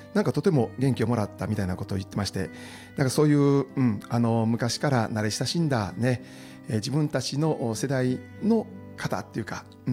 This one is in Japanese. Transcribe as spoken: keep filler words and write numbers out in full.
なんかとても元気をもらったみたいなことを言ってまして、なんかそういう、うん、あの昔から慣れ親しんだね、えー自分たちの世代の方っていうか、うん、